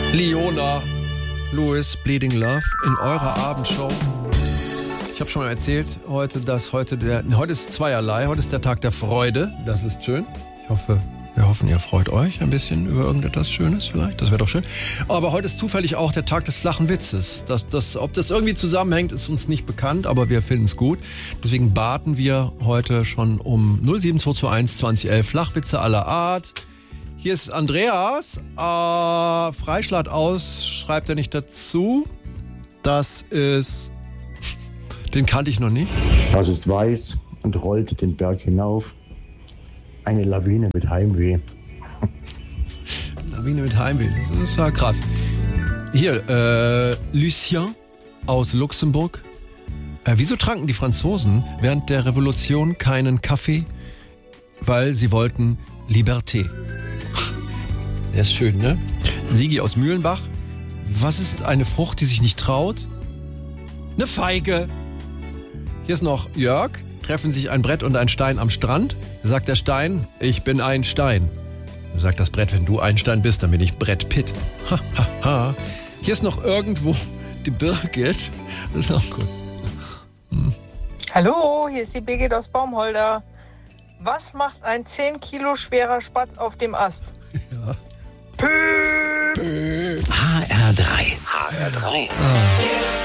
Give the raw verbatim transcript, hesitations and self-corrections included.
Leona Lewis, Bleeding Love in eurer Abendshow. Ich habe schon mal erzählt, heute, dass heute der, heute ist zweierlei, heute ist der Tag der Freude, das ist schön. Ich hoffe, wir hoffen, ihr freut euch ein bisschen über irgendetwas Schönes vielleicht, das wäre doch schön. Aber heute ist zufällig auch der Tag des flachen Witzes. Das, das, ob das irgendwie zusammenhängt, ist uns nicht bekannt, aber wir finden es gut. Deswegen baten wir heute schon um null sieben zwei zwei eins zwanzig elf Flachwitze aller Art. Hier ist Andreas, äh, Freischlag aus, schreibt er nicht dazu. Das ist, den kannte ich noch nicht. Was ist weiß und rollt den Berg hinauf? Eine Lawine mit Heimweh. Lawine mit Heimweh, das ist ja krass. Hier, äh, Lucien aus Luxemburg. Äh, wieso tranken die Franzosen während der Revolution keinen Kaffee? Weil sie wollten Liberté. Der ist schön, ne? Sigi aus Mühlenbach. Was ist eine Frucht, die sich nicht traut? Eine Feige. Hier ist noch Jörg. Treffen sich ein Brett und ein Stein am Strand. Sagt der Stein, ich bin ein Stein. Sagt das Brett, wenn du ein Stein bist, dann bin ich Brett Pitt. Ha, ha, ha. Hier ist noch irgendwo die Birgit. Das ist auch gut. Hm. Hallo, hier ist die Birgit aus Baumholder. Was macht ein zehn Kilo schwerer Spatz auf dem Ast? Ja. Püh. H R drei. H R drei. Ah.